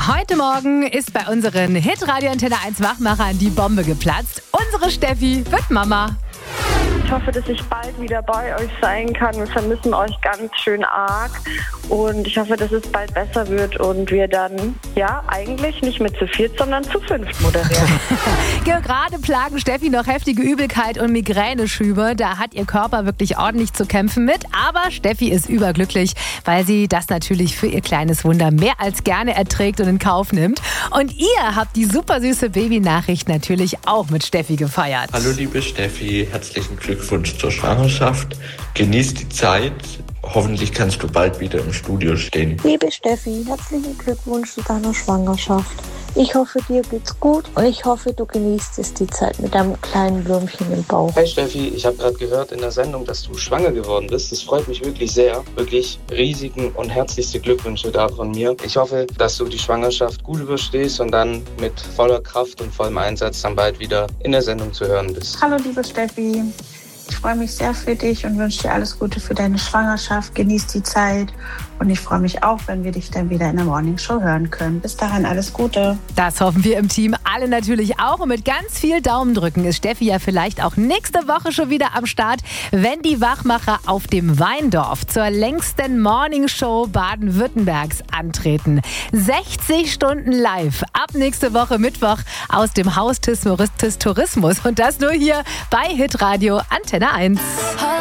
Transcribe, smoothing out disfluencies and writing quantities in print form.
Heute Morgen ist bei unseren Hit-Radio Antenne 1 Wachmachern die Bombe geplatzt. Unsere Steffi wird Mama. Ich hoffe, dass ich bald wieder bei euch sein kann. Wir vermissen euch ganz schön arg. Und ich hoffe, dass es bald besser wird und wir dann, eigentlich nicht mehr zu viert, sondern zu fünft moderieren. Gerade plagen Steffi noch heftige Übelkeit und Migräneschübe. Da hat ihr Körper wirklich ordentlich zu kämpfen mit. Aber Steffi ist überglücklich, weil sie das natürlich für ihr kleines Wunder mehr als gerne erträgt und in Kauf nimmt. Und ihr habt die super süße Babynachricht natürlich auch mit Steffi gefeiert. Hallo liebe Steffi, herzlichen Glückwunsch zur Schwangerschaft. Genieß die Zeit. Hoffentlich kannst du bald wieder im Studio stehen. Liebe Steffi, herzlichen Glückwunsch zu deiner Schwangerschaft. Ich hoffe, dir geht's gut und ich hoffe, du genießt es die Zeit mit deinem kleinen Würmchen im Bauch. Hi Steffi, ich habe gerade gehört in der Sendung, dass du schwanger geworden bist. Das freut mich wirklich sehr. Wirklich riesigen und herzlichste Glückwünsche da von mir. Ich hoffe, dass du die Schwangerschaft gut überstehst und dann mit voller Kraft und vollem Einsatz dann bald wieder in der Sendung zu hören bist. Hallo liebe Steffi, ich freue mich sehr für dich und wünsche dir alles Gute für deine Schwangerschaft. Genieß die Zeit und ich freue mich auch, wenn wir dich dann wieder in der Morning Show hören können. Bis dahin alles Gute. Das hoffen wir im Team alle natürlich auch. Und mit ganz viel Daumen drücken ist Steffi ja vielleicht auch nächste Woche schon wieder am Start, wenn die Wachmacher auf dem Weindorf zur längsten Morning Show Baden-Württembergs antreten. 60 Stunden live ab nächste Woche Mittwoch aus dem Haus des Tourismus. Und das nur hier bei Hitradio Antenne 1.